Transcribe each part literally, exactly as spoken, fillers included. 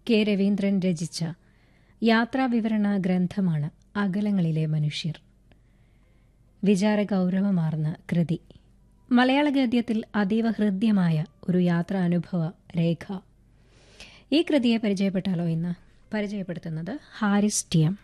K Raveendran രചിച്ച യാത്രാവിവരണ ഗ്രന്ഥമാണ് അകലങ്ങളിലെ മനുഷ്യർ. വിചാരഗൌരവമാർന്ന കൃതി. മലയാള ഗദ്യത്തിൽ അതീവ ഹൃദ്യമായ ഒരു യാത്രാനുഭവ രേഖ. ഈ കൃതിയെ പരിചയപ്പെട്ടാലോ ഇന്ന്? പരിചയപ്പെടുത്തുന്നത് ഹാരിസ് ടി എം.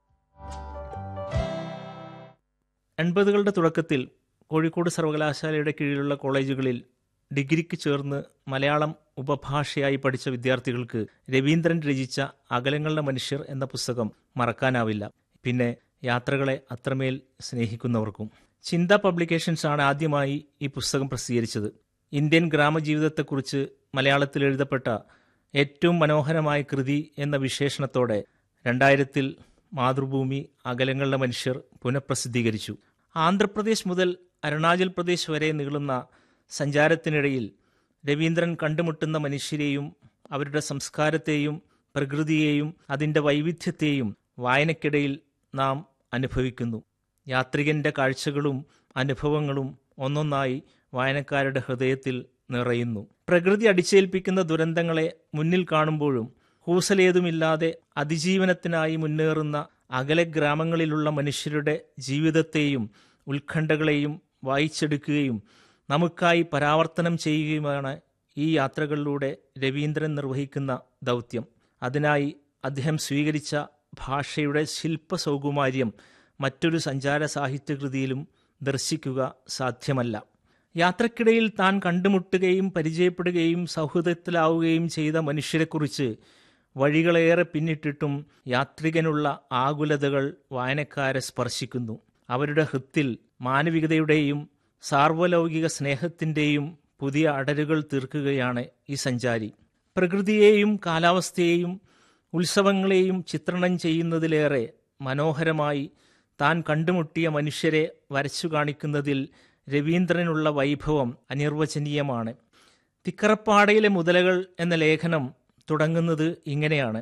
എൺപതുകളുടെ തുടക്കത്തിൽ കോഴിക്കോട് സർവകലാശാലയുടെ കീഴിലുള്ള കോളേജുകളിൽ ഡിഗ്രിക്ക് ചേർന്ന് മലയാളം ഉപഭാഷയായി പഠിച്ച വിദ്യാർത്ഥികൾക്ക് രവീന്ദ്രൻ രചിച്ച അകലങ്ങളുടെ മനുഷ്യർ എന്ന പുസ്തകം മറക്കാനാവില്ല. പിന്നെ യാത്രകളെ അത്രമേൽ സ്നേഹിക്കുന്നവർക്കും. ചിന്ത പബ്ലിക്കേഷൻസ് ആണ് ആദ്യമായി ഈ പുസ്തകം പ്രസിദ്ധീകരിച്ചത്. ഇന്ത്യൻ ഗ്രാമജീവിതത്തെക്കുറിച്ച് മലയാളത്തിൽ എഴുതപ്പെട്ട ഏറ്റവും മനോഹരമായ കൃതി എന്ന വിശേഷണത്തോടെ രണ്ടായിരത്തിൽ മാതൃഭൂമി അകലങ്ങളുടെ മനുഷ്യർ പുനഃപ്രസിദ്ധീകരിച്ചു. ആന്ധ്രാപ്രദേശ് മുതൽ അരുണാചൽ പ്രദേശ് വരെ നീളുന്ന സഞ്ചാരത്തിനിടയിൽ രവീന്ദ്രൻ കണ്ടുമുട്ടുന്ന മനുഷ്യരെയും അവരുടെ സംസ്കാരത്തെയും പ്രകൃതിയെയും അതിൻ്റെ വൈവിധ്യത്തെയും വായനയ്ക്കിടയിൽ നാം അനുഭവിക്കുന്നു. യാത്രികന്റെ കാഴ്ചകളും അനുഭവങ്ങളും ഒന്നൊന്നായി വായനക്കാരുടെ ഹൃദയത്തിൽ നിറയുന്നു. പ്രകൃതി അടിച്ചേൽപ്പിക്കുന്ന ദുരന്തങ്ങളെ മുന്നിൽ കാണുമ്പോഴും കൂസലേതുമില്ലാതെ അതിജീവനത്തിനായി മുന്നേറുന്ന അകലെ ഗ്രാമങ്ങളിലുള്ള മനുഷ്യരുടെ ജീവിതത്തെയും ഉത്കണ്ഠകളെയും വായിച്ചെടുക്കുകയും നമുക്കായി പരാവർത്തനം ചെയ്യുകയുമാണ് ഈ യാത്രകളിലൂടെ രവീന്ദ്രൻ നിർവഹിക്കുന്ന ദൗത്യം. അതിനായി അദ്ദേഹം സ്വീകരിച്ച ഭാഷയുടെ ശില്പസൗകുമാര്യം മറ്റൊരു സഞ്ചാര സാഹിത്യകൃതിയിലും ദർശിക്കുക സാധ്യമല്ല. യാത്രക്കിടയിൽ താൻ കണ്ടുമുട്ടുകയും പരിചയപ്പെടുകയും സൗഹൃദത്തിലാവുകയും ചെയ്ത മനുഷ്യരെക്കുറിച്ച് വഴികളേറെ പിന്നിട്ടിട്ടും യാത്രികനുള്ള ആകുലതകൾ വായനക്കാരെ സ്പർശിക്കുന്നു. അവരുടെ ഹൃത്തിൽ മാനവികതയുടെയും സാർവലൗകിക സ്നേഹത്തിൻ്റെയും പുതിയ അടരുകൾ തീർക്കുകയാണ് ഈ സഞ്ചാരി. പ്രകൃതിയെയും കാലാവസ്ഥയെയും ഉത്സവങ്ങളെയും ചിത്രണം ചെയ്യുന്നതിലേറെ മനോഹരമായി താൻ കണ്ടുമുട്ടിയ മനുഷ്യരെ വരച്ചു കാണിക്കുന്നതിൽ രവീന്ദ്രനുള്ള വൈഭവം അനിർവചനീയമാണ്. തിക്കറപ്പാടയിലെ മുതലകൾ എന്ന ലേഖനം തുടങ്ങുന്നത് ഇങ്ങനെയാണ്.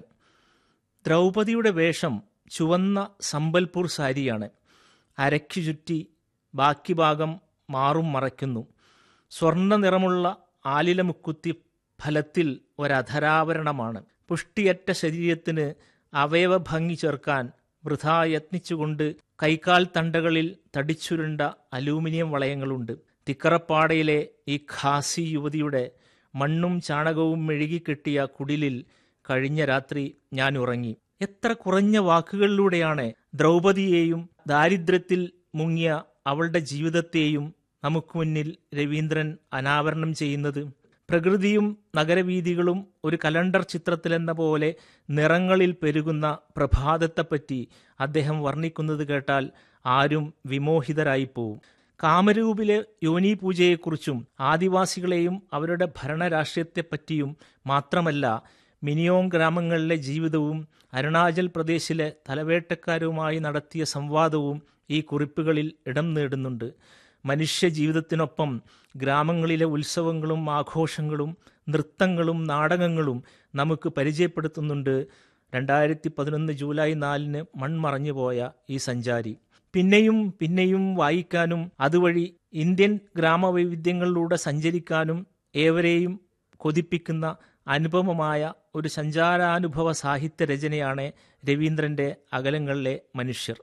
ദ്രൗപദിയുടെ വേഷം ചുവന്ന സമ്പൽപൂർ സാരിയാണ്. അരയ്ക്കു ചുറ്റി ബാക്കി ഭാഗം മാറും മറയ്ക്കുന്നു. സ്വർണ്ണ നിറമുള്ള ആലിലമുക്കുത്തി ഫലത്തിൽ ഒരധരാവരണമാണ്. പുഷ്ടിയറ്റ ശരീരത്തിന് അവയവ ഭംഗി ചേർക്കാൻ വൃഥാ യത്നിച്ചുകൊണ്ട് കൈക്കാൽ തണ്ടകളിൽ തടിച്ചുരുണ്ട അലൂമിനിയം വളയങ്ങളുണ്ട്. തിക്കറപ്പാടയിലെ ഈ ഖാസി യുവതിയുടെ മണ്ണും ചാണകവും മെഴുകിക്കെട്ടിയ കുടിലിൽ കഴിഞ്ഞ രാത്രി ഞാൻ ഉറങ്ങി. എത്ര കുറഞ്ഞ വാക്കുകളിലൂടെയാണ് ദ്രൗപദിയെയും ദാരിദ്ര്യത്തിൽ മുങ്ങിയ അവളുടെ ജീവിതത്തെയും നമുക്ക് മുന്നിൽ രവീന്ദ്രൻ അനാവരണം ചെയ്യുന്നത്. പ്രകൃതിയും നഗരവീഥികളും ഒരു കലണ്ടർ ചിത്രത്തിലെന്ന പോലെ നിറങ്ങളിൽ പെരുകുന്ന പ്രഭാതത്തെപ്പറ്റി അദ്ദേഹം വർണ്ണിക്കുന്നത് കേട്ടാൽ ആരും വിമോഹിതരായിപ്പോവും. കാമരൂപിലെ യോനി പൂജയെക്കുറിച്ചും ആദിവാസികളെയും അവരുടെ ഭരണരാഷ്ട്രീയത്തെപ്പറ്റിയും മാത്രമല്ല, മിനിയോങ് ഗ്രാമങ്ങളിലെ ജീവിതവും അരുണാചൽ പ്രദേശിലെ തലവേട്ടക്കാരുമായി നടത്തിയ സംവാദവും ഈ കുറിപ്പുകളിൽ ഇടം നേടുന്നുണ്ട്. മനുഷ്യ ജീവിതത്തിനൊപ്പം ഗ്രാമങ്ങളിലെ ഉത്സവങ്ങളും ആഘോഷങ്ങളും നൃത്തങ്ങളും നാടകങ്ങളും നമുക്ക് പരിചയപ്പെടുത്തുന്നുണ്ട് രണ്ടായിരത്തി പതിനൊന്ന് ജൂലൈ നാലിന് മൺമറഞ്ഞുപോയ ഈ സഞ്ചാരി. പിന്നെയും പിന്നെയും വായിക്കാനും അതുവഴി ഇന്ത്യൻ ഗ്രാമവൈവിധ്യങ്ങളിലൂടെ സഞ്ചരിക്കാനും ഏവരെയും കൊതിപ്പിക്കുന്ന അനുപമമായ ഒരു സഞ്ചാരാനുഭവ സാഹിത്യ രചനയാണ് രവീന്ദ്രന്റെ അകലങ്ങളിലെ മനുഷ്യർ.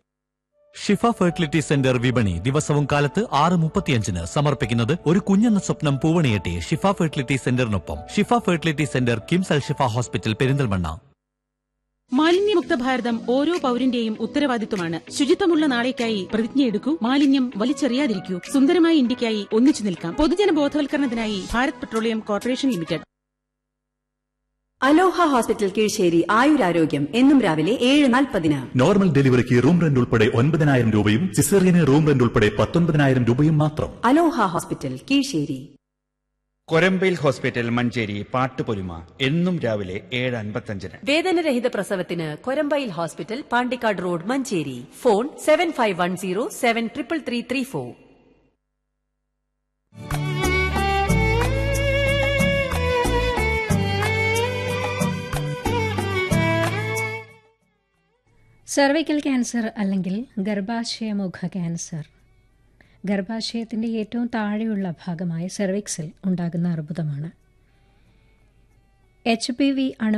ഷിഫ ഫെർട്ടിലിറ്റി സെന്റർ വിപണി ദിവസവും കാലത്ത് ആറ് മുപ്പത്തിയഞ്ചിന് സമർപ്പിക്കുന്നത് ഒരു കുഞ്ഞെന്ന സ്വപ്നം പൂവണിയെട്ടി ഷിഫ ഫെർട്ടിലിറ്റി സെന്ററിനൊപ്പം. ഷിഫ ഫെർട്ടിലിറ്റി സെന്റർ കിംസ് അൽ ഷിഫ ഹോസ്പിറ്റൽ പെരിന്തൽമണ്ണ. മാലിന്യമുക്ത ഭാരതം ഓരോ പൌരന്റെയും ഉത്തരവാദിത്വമാണ്. ശുചിത്വമുള്ള നാളേക്കായി പ്രതിജ്ഞയെടുക്കൂ. മാലിന്യം വലിച്ചെറിയാതിരിക്കൂ. സുന്ദരമായ ഇന്ത്യക്കായി ഒന്നിച്ചു നിൽക്കാം. പൊതുജന ബോധവൽക്കരണത്തിനായി ഭാരത് പെട്രോളിയം കോർപ്പറേഷൻ ലിമിറ്റഡ്. അലോഹ ഹോസ്പിറ്റൽ കീഴ്ശ്ശേരി ആയുരാരോഗ്യം എന്നും രാവിലെ ഏഴ് നാൽപ്പതിന്. നോർമൽ ഡെലിവറിക്ക് റൂം റെന്റ് ഉൾപ്പെടെ ഒൻപതിനായിരം രൂപയും സിസേറിയന് റൂം റെന്റ് ഉൾപ്പെടെ പത്തൊൻപതിനായിരം രൂപയും മാത്രം. അലോഹ ഹോസ്പിറ്റൽ കീഴ്ശ്ശേരി. കൊരമ്പയിൽ ഹോസ്പിറ്റൽ മഞ്ചേരി പാട്ടുപൊലിമ എന്നും രാവിലെ ഏഴ് അൻപത്തഞ്ചിന്. വേദനരഹിത പ്രസവത്തിന് Korambayil hospital Pandikkad road Manjeri. Phone seven five one zero seven triple three three four. Cervical cancer അല്ലെങ്കിൽ ഗർഭാശയമുഖ ക്യാൻസർ ഗർഭാശയത്തിൻ്റെ ഏറ്റവും താഴെയുള്ള ഭാഗമായ സെർവിക്സിൽ ഉണ്ടാകുന്ന അർബുദമാണ്. എച്ച് പി വി അണു